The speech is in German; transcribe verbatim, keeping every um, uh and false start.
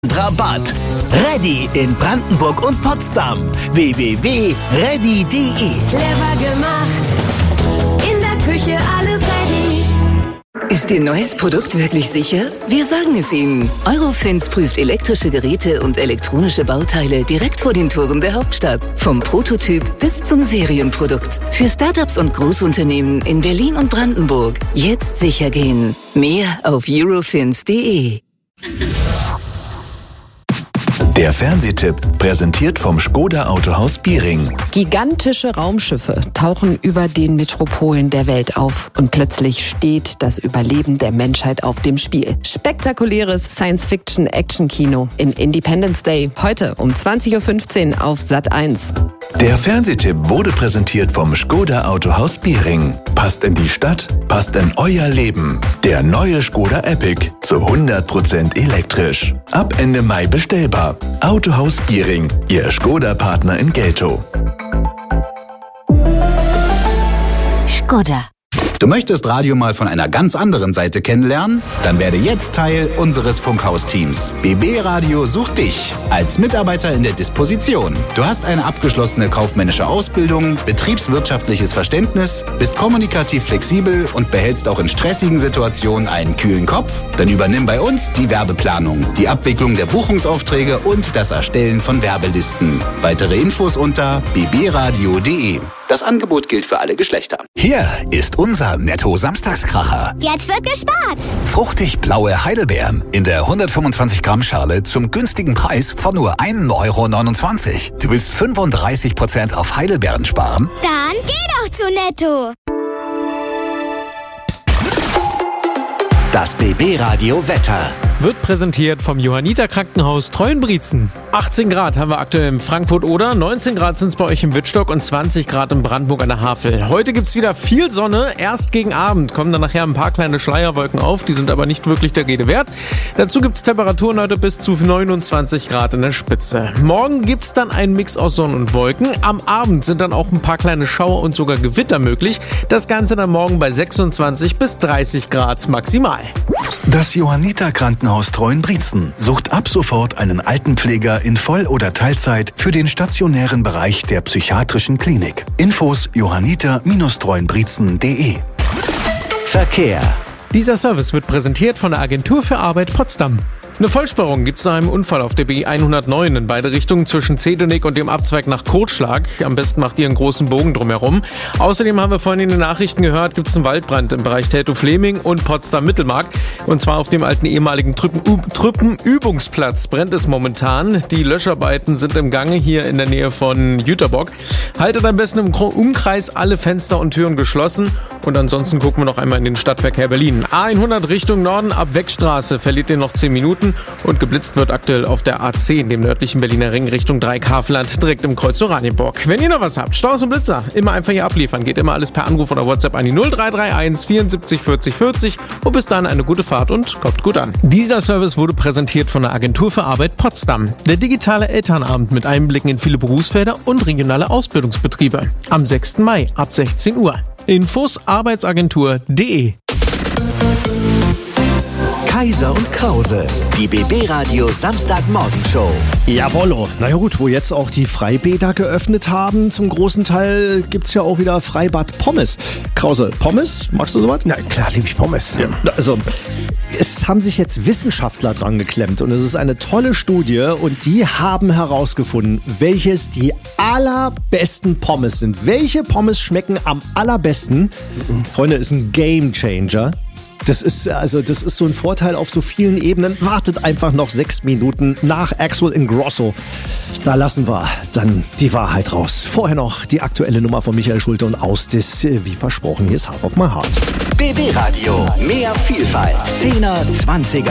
Rabatt. Ready in Brandenburg und Potsdam. w w w punkt ready punkt de. Clever gemacht. In der Küche alles ready. Ist Ihr neues Produkt wirklich sicher? Wir sagen es Ihnen. Eurofins prüft elektrische Geräte und elektronische Bauteile direkt vor den Toren der Hauptstadt. Vom Prototyp bis zum Serienprodukt. Für Startups und Großunternehmen in Berlin und Brandenburg. Jetzt sicher gehen. Mehr auf eurofins punkt de. Der Fernsehtipp, präsentiert vom Škoda Autohaus Biering. Gigantische Raumschiffe tauchen über den Metropolen der Welt auf und plötzlich steht das Überleben der Menschheit auf dem Spiel. Spektakuläres Science-Fiction-Action-Kino in Independence Day, heute um zwanzig Uhr fünfzehn auf Sat eins. Der Fernsehtipp wurde präsentiert vom Škoda Autohaus Biering. Passt in die Stadt, passt in euer Leben. Der neue Škoda Epic zu hundert Prozent elektrisch. Ab Ende Mai bestellbar. Autohaus Biering, Ihr Škoda-Partner in Geltow. Škoda. Du möchtest Radio mal von einer ganz anderen Seite kennenlernen? Dann werde jetzt Teil unseres Funkhaus-Teams. B B Radio sucht dich als Mitarbeiter in der Disposition. Du hast eine abgeschlossene kaufmännische Ausbildung, betriebswirtschaftliches Verständnis, bist kommunikativ flexibel und behältst auch in stressigen Situationen einen kühlen Kopf? Dann übernimm bei uns die Werbeplanung, die Abwicklung der Buchungsaufträge und das Erstellen von Werbelisten. Weitere Infos unter b b radio punkt de. Das Angebot gilt für alle Geschlechter. Hier ist unser Netto-Samstagskracher. Jetzt wird gespart. Fruchtig blaue Heidelbeeren in der hundertfünfundzwanzig Gramm Schale zum günstigen Preis von nur ein Euro neunundzwanzig. Du willst fünfunddreißig Prozent auf Heidelbeeren sparen? Dann geh doch zu Netto. Das B B Radio Wetter wird präsentiert vom Johanniter Krankenhaus Treuenbrietzen. achtzehn Grad haben wir aktuell in Frankfurt oder, neunzehn Grad sind es bei euch im Wittstock und zwanzig Grad in Brandenburg an der Havel. Heute gibt's wieder viel Sonne, erst gegen Abend kommen dann nachher ein paar kleine Schleierwolken auf, die sind aber nicht wirklich der Rede wert. Dazu gibt's Temperaturen heute bis zu neunundzwanzig Grad in der Spitze. Morgen gibt's dann einen Mix aus Sonne und Wolken. Am Abend sind dann auch ein paar kleine Schauer und sogar Gewitter möglich. Das Ganze dann morgen bei sechsundzwanzig bis dreißig Grad maximal. Das Johanniter Krankenhaus Treuenbrietzen sucht ab sofort einen Altenpfleger in Voll- oder Teilzeit für den stationären Bereich der psychiatrischen Klinik. Infos johanniter Treuenbrietzen punkt de. Verkehr. Dieser Service wird präsentiert von der Agentur für Arbeit Potsdam. Eine Vollsperrung gibt es nach einem Unfall auf der B hundertneun in beide Richtungen zwischen Zedonik und dem Abzweig nach Kotschlag. Am besten macht ihr einen großen Bogen drumherum. Außerdem haben wir vorhin in den Nachrichten gehört, gibt es einen Waldbrand im Bereich Teltow-Fleming und Potsdam-Mittelmark. Und zwar auf dem alten ehemaligen Truppenübungsplatz brennt es momentan. Die Löscharbeiten sind im Gange hier in der Nähe von Jüterbock. Haltet am besten im Umkreis alle Fenster und Türen geschlossen. Und ansonsten gucken wir noch einmal in den Stadtverkehr Berlin. A hundert Richtung Norden ab Weckstraße verliert ihr noch zehn Minuten. Und geblitzt wird aktuell auf der A zehn, dem nördlichen Berliner Ring, Richtung Dreieck-Havelland, direkt im Kreuz Oranienburg. Wenn ihr noch was habt, Staus und Blitzer, immer einfach hier abliefern. Geht immer alles per Anruf oder WhatsApp an die null drei drei eins vierundsiebzig vierzig vierzig. Und bis dann eine gute Fahrt und kommt gut an. Dieser Service wurde präsentiert von der Agentur für Arbeit Potsdam. Der digitale Elternabend mit Einblicken in viele Berufsfelder und regionale Ausbildungsbetriebe. Am sechsten Mai ab sechzehn Uhr. Infos arbeitsagentur punkt de. Kaiser und Krause, die B B Radio Samstagmorgenshow. Jawollo. Na ja gut, wo jetzt auch die Freibäder geöffnet haben, zum großen Teil gibt's ja auch wieder Freibad Pommes. Krause, Pommes? Magst du sowas? Na klar, liebe ich Pommes. Ja, also, es haben sich jetzt Wissenschaftler dran geklemmt und es ist eine tolle Studie und die haben herausgefunden, welches die allerbesten Pommes sind. Welche Pommes schmecken am allerbesten? Mhm. Freunde, ist ein Gamechanger. Das ist also das ist so ein Vorteil auf so vielen Ebenen. Wartet einfach noch sechs Minuten nach Axel Ingrosso. Da lassen wir dann die Wahrheit raus. Vorher noch die aktuelle Nummer von Michael Schulte und Ausdis. Wie versprochen, hier ist Half of My Heart. B B Radio, mehr Vielfalt. Zehner, Zwanziger